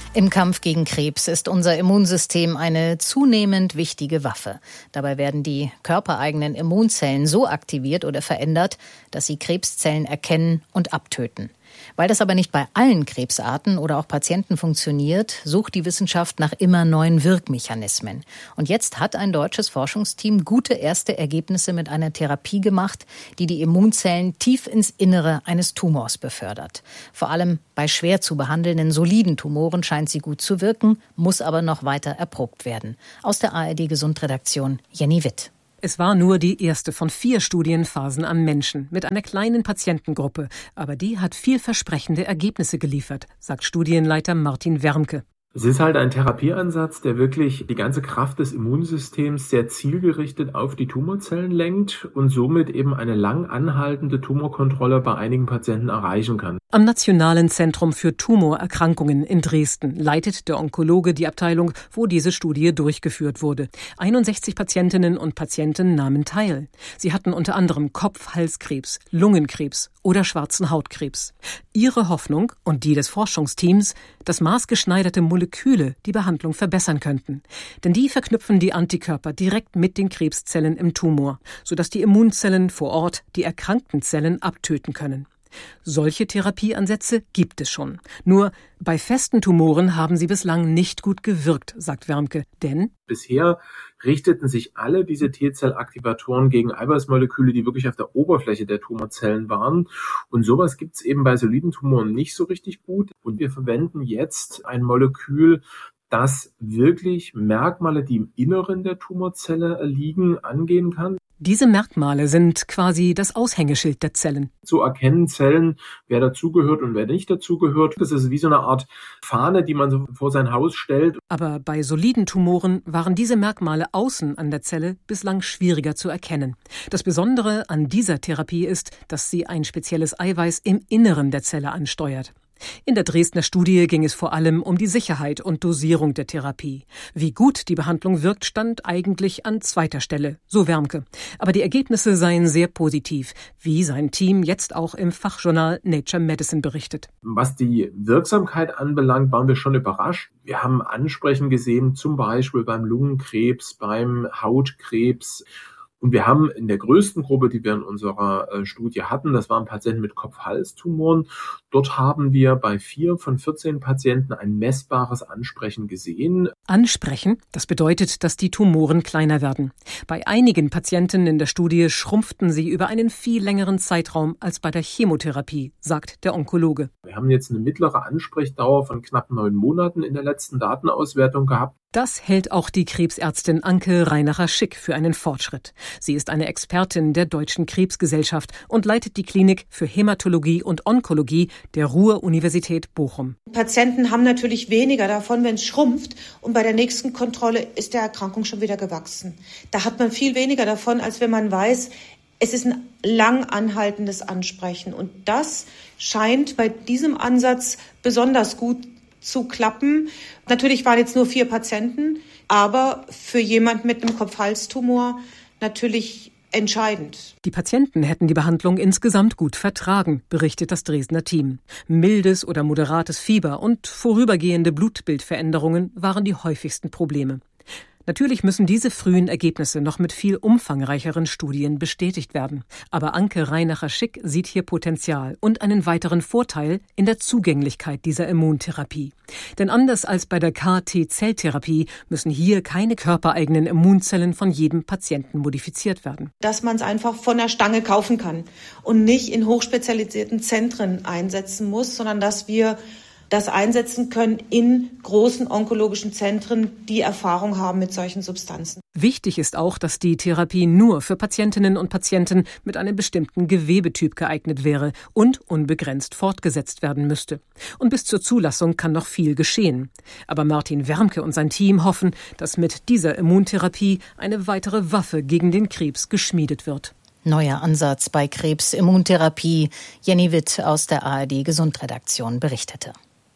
Im Kampf gegen Krebs ist unser Immunsystem eine zunehmend wichtige Waffe. Dabei werden die körpereigenen Immunzellen so aktiviert oder verändert, dass sie Krebszellen erkennen und abtöten. Weil das aber nicht bei allen Krebsarten oder auch Patienten funktioniert, sucht die Wissenschaft nach immer neuen Wirkmechanismen. Und jetzt hat ein deutsches Forschungsteam gute erste Ergebnisse mit einer Therapie gemacht, die die Immunzellen tief ins Innere eines Tumors befördert. Vor allem bei schwer zu behandelnden soliden Tumoren scheint sie gut zu wirken, muss aber noch weiter erprobt werden. Aus der A R D-Gesundredaktion Jenny Witt. Es war nur die erste von vier Studienphasen am Menschen mit einer kleinen Patientengruppe. Aber die hat vielversprechende Ergebnisse geliefert, sagt Studienleiter Martin Wermke. Es ist halt ein Therapieansatz, der wirklich die ganze Kraft des Immunsystems sehr zielgerichtet auf die Tumorzellen lenkt und somit eben eine lang anhaltende Tumorkontrolle bei einigen Patienten erreichen kann. Am Nationalen Zentrum für Tumorerkrankungen in Dresden leitet der Onkologe die Abteilung, wo diese Studie durchgeführt wurde. einundsechzig Patientinnen und Patienten nahmen teil. Sie hatten unter anderem Kopf-Halskrebs, Lungenkrebs oder schwarzen Hautkrebs. Ihre Hoffnung und die des Forschungsteams, dass maßgeschneiderte Moleküle die Behandlung verbessern könnten. Denn die verknüpfen die Antikörper direkt mit den Krebszellen im Tumor, sodass die Immunzellen vor Ort die erkrankten Zellen abtöten können. Solche Therapieansätze gibt es schon. Nur bei festen Tumoren haben sie bislang nicht gut gewirkt, sagt Wermke. Denn bisher richteten sich alle diese T-Zellaktivatoren gegen Eiweißmoleküle, die wirklich auf der Oberfläche der Tumorzellen waren. Und sowas gibt es eben bei soliden Tumoren nicht so richtig gut. Und wir verwenden jetzt ein Molekül, das wirklich Merkmale, die im Inneren der Tumorzelle liegen, angehen kann. Diese Merkmale sind quasi das Aushängeschild der Zellen. So erkennen Zellen, wer dazugehört und wer nicht dazugehört. Das ist wie so eine Art Fahne, die man so vor sein Haus stellt. Aber bei soliden Tumoren waren diese Merkmale außen an der Zelle bislang schwieriger zu erkennen. Das Besondere an dieser Therapie ist, dass sie ein spezielles Eiweiß im Inneren der Zelle ansteuert. In der Dresdner Studie ging es vor allem um die Sicherheit und Dosierung der Therapie. Wie gut die Behandlung wirkt, stand eigentlich an zweiter Stelle, so Wermke. Aber die Ergebnisse seien sehr positiv, wie sein Team jetzt auch im Fachjournal Nature Medicine berichtet. Was die Wirksamkeit anbelangt, waren wir schon überrascht. Wir haben Ansprechen gesehen, zum Beispiel beim Lungenkrebs, beim Hautkrebs. Und wir haben in der größten Gruppe, die wir in unserer äh, Studie hatten, das waren Patienten mit Kopf-Hals-Tumoren. Dort haben wir bei vier von vierzehn Patienten ein messbares Ansprechen gesehen. Ansprechen, das bedeutet, dass die Tumoren kleiner werden. Bei einigen Patienten in der Studie schrumpften sie über einen viel längeren Zeitraum als bei der Chemotherapie, sagt der Onkologe. Wir haben jetzt eine mittlere Ansprechdauer von knapp neun Monaten in der letzten Datenauswertung gehabt. Das hält auch die Krebsärztin Anke Reinacher-Schick für einen Fortschritt. Sie ist eine Expertin der Deutschen Krebsgesellschaft und leitet die Klinik für Hämatologie und Onkologie der Ruhr-Universität Bochum. Patienten haben natürlich weniger davon, wenn es schrumpft, und bei der nächsten Kontrolle ist der Erkrankung schon wieder gewachsen. Da hat man viel weniger davon, als wenn man weiß, es ist ein lang anhaltendes Ansprechen. Und das scheint bei diesem Ansatz besonders gut zu klappen. Natürlich waren jetzt nur vier Patienten, aber für jemand mit einem Kopf-Hals-Tumor natürlich entscheidend. Die Patienten hätten die Behandlung insgesamt gut vertragen, berichtet das Dresdner Team. Mildes oder moderates Fieber und vorübergehende Blutbildveränderungen waren die häufigsten Probleme. Natürlich müssen diese frühen Ergebnisse noch mit viel umfangreicheren Studien bestätigt werden. Aber Anke Reinacher-Schick sieht hier Potenzial und einen weiteren Vorteil in der Zugänglichkeit dieser Immuntherapie. Denn anders als bei der K T-Zelltherapie müssen hier keine körpereigenen Immunzellen von jedem Patienten modifiziert werden. Dass man es einfach von der Stange kaufen kann und nicht in hochspezialisierten Zentren einsetzen muss, sondern dass wir das einsetzen können in großen onkologischen Zentren, die Erfahrung haben mit solchen Substanzen. Wichtig ist auch, dass die Therapie nur für Patientinnen und Patienten mit einem bestimmten Gewebetyp geeignet wäre und unbegrenzt fortgesetzt werden müsste. Und bis zur Zulassung kann noch viel geschehen. Aber Martin Wermke und sein Team hoffen, dass mit dieser Immuntherapie eine weitere Waffe gegen den Krebs geschmiedet wird. Neuer Ansatz bei Krebsimmuntherapie. Jenny Witt aus der A R D-Gesundredaktion berichtete.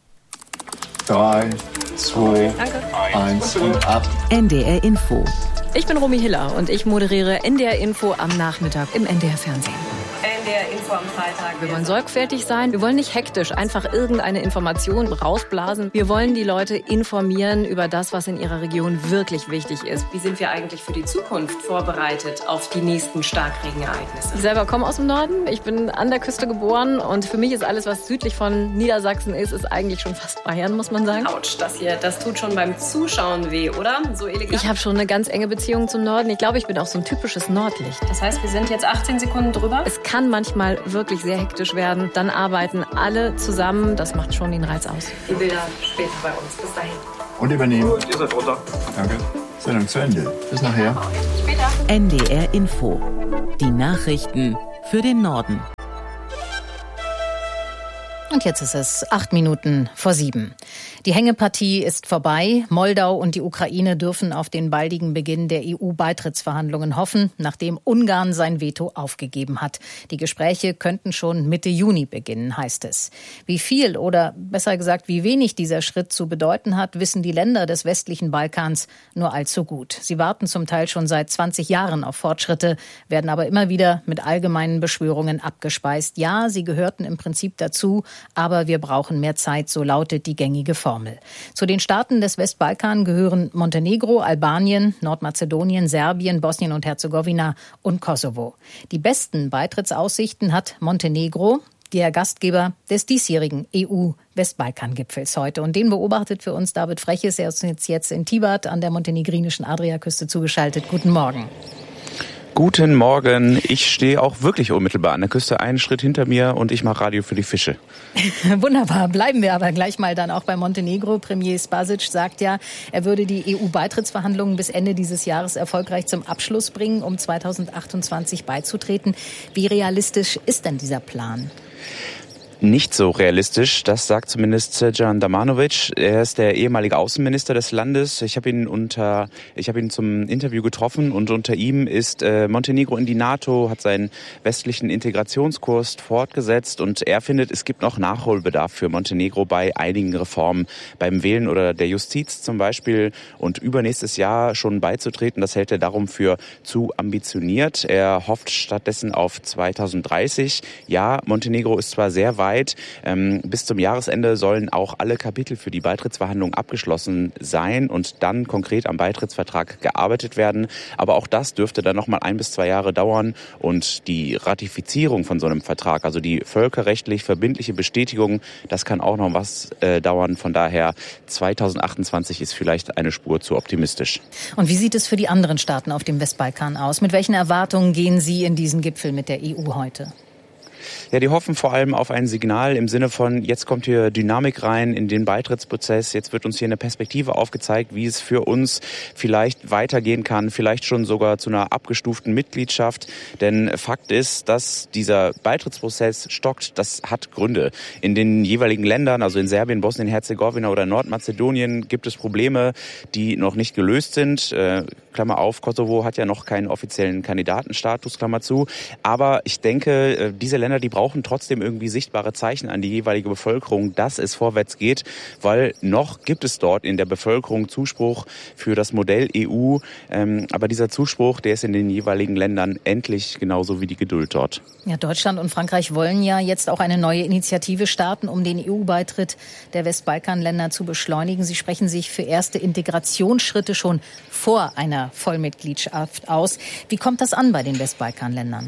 Drei, zwei, eins und ab. N D R Info. Ich bin Romy Hiller und ich moderiere N D R Info am Nachmittag im N D R Fernsehen. N N D R Info am Freitag. Wir wollen sorgfältig sein. Wir wollen nicht hektisch einfach irgendeine Information rausblasen. Wir wollen die Leute informieren über das, was in ihrer Region wirklich wichtig ist. Wie sind wir eigentlich für die Zukunft vorbereitet auf die nächsten Starkregenereignisse? Ich selber komme aus dem Norden. Ich bin an der Küste geboren und für mich ist alles, was südlich von Niedersachsen ist, ist eigentlich schon fast Bayern, muss man sagen. Autsch, das hier, das tut schon beim Zuschauen weh, oder? So elegant. Ich habe schon eine ganz enge Beziehung zum Norden. Ich glaube, ich bin auch so ein typisches Nordlicht. Das heißt, wir sind jetzt achtzehn Sekunden drüber. Es kann manchmal wirklich sehr hektisch werden. Dann arbeiten alle zusammen. Das macht schon den Reiz aus. Die Bilder später bei uns. Bis dahin. Und übernehmen. Gut, ihr seid runter. Danke. Sendung zu Ende. Bis nachher. Später. N D R Info. Die Nachrichten für den Norden. Und jetzt ist es acht Minuten vor sieben. Die Hängepartie ist vorbei. Moldau und die Ukraine dürfen auf den baldigen Beginn der E U-Beitrittsverhandlungen hoffen, nachdem Ungarn sein Veto aufgegeben hat. Die Gespräche könnten schon Mitte Juni beginnen, heißt es. Wie viel oder besser gesagt, wie wenig dieser Schritt zu bedeuten hat, wissen die Länder des westlichen Balkans nur allzu gut. Sie warten zum Teil schon seit zwanzig Jahren auf Fortschritte, werden aber immer wieder mit allgemeinen Beschwörungen abgespeist. Ja, sie gehörten im Prinzip dazu, aber wir brauchen mehr Zeit, so lautet die gängige Formel. Zu den Staaten des Westbalkan gehören Montenegro, Albanien, Nordmazedonien, Serbien, Bosnien und Herzegowina und Kosovo. Die besten Beitrittsaussichten hat Montenegro, der Gastgeber des diesjährigen E U-Westbalkan-Gipfels heute. Und den beobachtet für uns David Freches. Er ist jetzt in Tivat an der montenegrinischen Adriaküste zugeschaltet. Guten Morgen. Guten Morgen. Ich stehe auch wirklich unmittelbar an der Küste, einen Schritt hinter mir, und ich mache Radio für die Fische. Wunderbar. Bleiben wir aber gleich mal dann auch bei Montenegro. Premier Spasic sagt ja, er würde die E U-Beitrittsverhandlungen bis Ende dieses Jahres erfolgreich zum Abschluss bringen, um zweitausendachtundzwanzig beizutreten. Wie realistisch ist denn dieser Plan? Nicht so realistisch, das sagt zumindest Srdjan Damjanovic. Er ist der ehemalige Außenminister des Landes. Ich habe ihn unter, ich habe ihn zum Interview getroffen, und unter ihm ist äh, Montenegro in die NATO, hat seinen westlichen Integrationskurs fortgesetzt, und er findet, es gibt noch Nachholbedarf für Montenegro bei einigen Reformen, beim Wählen oder der Justiz zum Beispiel, und übernächstes Jahr schon beizutreten. Das hält er darum für zu ambitioniert. Er hofft stattdessen auf zweitausenddreißig. Ja, Montenegro ist zwar sehr weit, Ähm, bis zum Jahresende sollen auch alle Kapitel für die Beitrittsverhandlungen abgeschlossen sein und dann konkret am Beitrittsvertrag gearbeitet werden. Aber auch das dürfte dann noch mal ein bis zwei Jahre dauern, und die Ratifizierung von so einem Vertrag, also die völkerrechtlich verbindliche Bestätigung, das kann auch noch was äh, dauern. Von daher zweitausendachtundzwanzig ist vielleicht eine Spur zu optimistisch. Und wie sieht es für die anderen Staaten auf dem Westbalkan aus? Mit welchen Erwartungen gehen Sie in diesen Gipfel mit der E U heute? Ja, die hoffen vor allem auf ein Signal im Sinne von, jetzt kommt hier Dynamik rein in den Beitrittsprozess, jetzt wird uns hier eine Perspektive aufgezeigt, wie es für uns vielleicht weitergehen kann, vielleicht schon sogar zu einer abgestuften Mitgliedschaft. Denn Fakt ist, dass dieser Beitrittsprozess stockt, das hat Gründe. In den jeweiligen Ländern, also in Serbien, Bosnien-Herzegowina oder Nordmazedonien, gibt es Probleme, die noch nicht gelöst sind. Äh, Klammer auf, Kosovo hat ja noch keinen offiziellen Kandidatenstatus, Klammer zu. Aber ich denke, diese Länder, die brauchen trotzdem irgendwie sichtbare Zeichen an die jeweilige Bevölkerung, dass es vorwärts geht, weil noch gibt es dort in der Bevölkerung Zuspruch für das Modell E U. Ähm, aber dieser Zuspruch, der ist in den jeweiligen Ländern endlich genauso wie die Geduld dort. Ja, Deutschland und Frankreich wollen ja jetzt auch eine neue Initiative starten, um den E U-Beitritt der Westbalkanländer zu beschleunigen. Sie sprechen sich für erste Integrationsschritte schon vor einer Vollmitgliedschaft aus. Wie kommt das an bei den Westbalkanländern?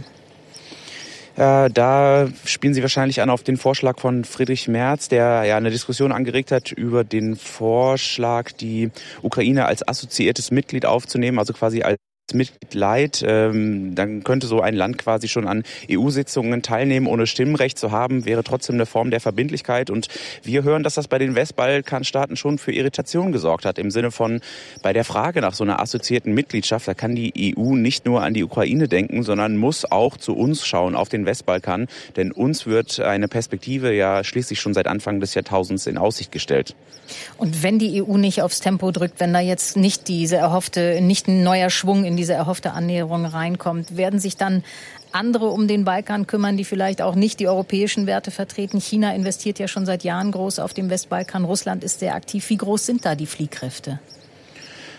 Äh, da spielen Sie wahrscheinlich an auf den Vorschlag von Friedrich Merz, der ja eine Diskussion angeregt hat über den Vorschlag, die Ukraine als assoziiertes Mitglied aufzunehmen, also quasi als Mitglied, ähm, dann könnte so ein Land quasi schon an E U-Sitzungen teilnehmen, ohne Stimmrecht zu haben, wäre trotzdem eine Form der Verbindlichkeit. Und wir hören, dass das bei den Westbalkanstaaten schon für Irritation gesorgt hat, im Sinne von, bei der Frage nach so einer assoziierten Mitgliedschaft, da kann die E U nicht nur an die Ukraine denken, sondern muss auch zu uns schauen, auf den Westbalkan, denn uns wird eine Perspektive ja schließlich schon seit Anfang des Jahrtausends in Aussicht gestellt. Und wenn die E U nicht aufs Tempo drückt, wenn da jetzt nicht diese erhoffte, nicht ein neuer Schwung in diese erhoffte Annäherung reinkommt, werden sich dann andere um den Balkan kümmern, die vielleicht auch nicht die europäischen Werte vertreten? China investiert ja schon seit Jahren groß auf dem Westbalkan. Russland ist sehr aktiv. Wie groß sind da die Fliehkräfte?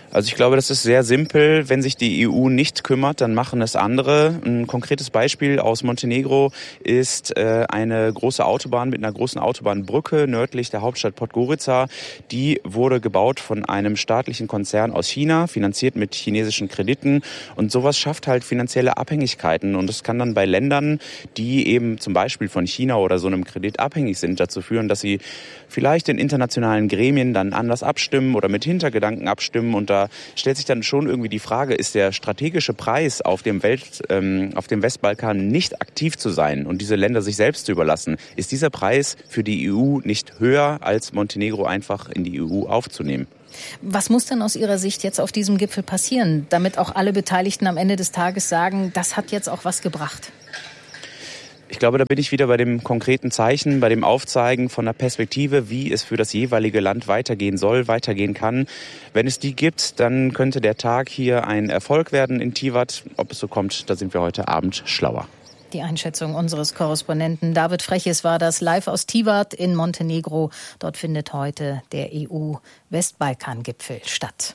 Also ich glaube, das ist sehr simpel. Wenn sich die E U nicht kümmert, dann machen es andere. Ein konkretes Beispiel aus Montenegro ist äh, eine große Autobahn mit einer großen Autobahnbrücke nördlich der Hauptstadt Podgorica. Die wurde gebaut von einem staatlichen Konzern aus China, finanziert mit chinesischen Krediten. Und sowas schafft halt finanzielle Abhängigkeiten. Und das kann dann bei Ländern, die eben zum Beispiel von China oder so einem Kredit abhängig sind, dazu führen, dass sie vielleicht in internationalen Gremien dann anders abstimmen oder mit Hintergedanken abstimmen. Und da stellt sich dann schon irgendwie die Frage, ist der strategische Preis auf dem Welt, ähm, auf dem Westbalkan nicht aktiv zu sein und diese Länder sich selbst zu überlassen? Ist dieser Preis für die E U nicht höher, als Montenegro einfach in die E U aufzunehmen? Was muss denn aus Ihrer Sicht jetzt auf diesem Gipfel passieren, damit auch alle Beteiligten am Ende des Tages sagen, das hat jetzt auch was gebracht? Ich glaube, da bin ich wieder bei dem konkreten Zeichen, bei dem Aufzeigen von der Perspektive, wie es für das jeweilige Land weitergehen soll, weitergehen kann. Wenn es die gibt, dann könnte der Tag hier ein Erfolg werden in Tivat. Ob es so kommt, da sind wir heute Abend schlauer. Die Einschätzung unseres Korrespondenten David Freches war das live aus Tivat in Montenegro. Dort findet heute der E U-Westbalkan-Gipfel statt.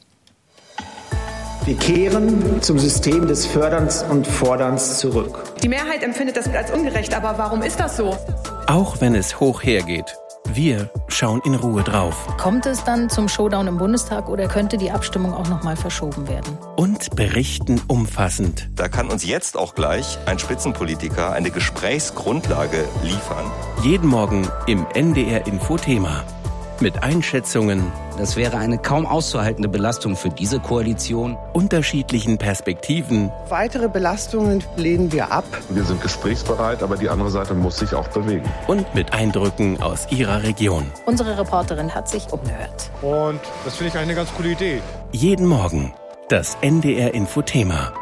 Wir kehren zum System des Förderns und Forderns zurück. Die Mehrheit empfindet das als ungerecht, aber warum ist das so? Auch wenn es hoch hergeht, wir schauen in Ruhe drauf. Kommt es dann zum Showdown im Bundestag oder könnte die Abstimmung auch noch mal verschoben werden? Und berichten umfassend. Da kann uns jetzt auch gleich ein Spitzenpolitiker eine Gesprächsgrundlage liefern. Jeden Morgen im N D R Infothema. Mit Einschätzungen. Das wäre eine kaum auszuhaltende Belastung für diese Koalition. Unterschiedlichen Perspektiven. Weitere Belastungen lehnen wir ab. Wir sind gesprächsbereit, aber die andere Seite muss sich auch bewegen. Und mit Eindrücken aus ihrer Region. Unsere Reporterin hat sich umgehört. Und das finde ich eigentlich eine ganz coole Idee. Jeden Morgen das N D R Infothema.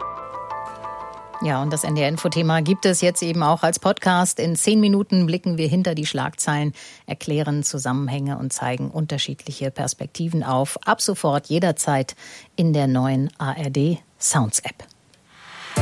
Ja, und das N D R-Infothema gibt es jetzt eben auch als Podcast. In zehn Minuten blicken wir hinter die Schlagzeilen, erklären Zusammenhänge und zeigen unterschiedliche Perspektiven auf. Ab sofort jederzeit in der neuen A R D Sounds App.